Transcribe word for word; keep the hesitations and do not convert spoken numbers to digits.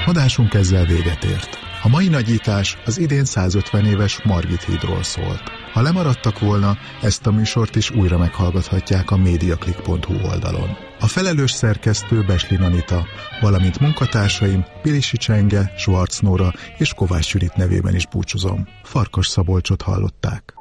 Adásunk ezzel véget ért. A mai nagyítás az idén százötven éves Margit hídról szólt. Ha lemaradtak volna, ezt a műsort is újra meghallgathatják a mediaclick pont hu oldalon. A felelős szerkesztő Beslin Anita, valamint munkatársaim Pilisi Csenge, Schwarz Nóra és Kovács Judit nevében is búcsúzom. Farkas Szabolcsot hallották.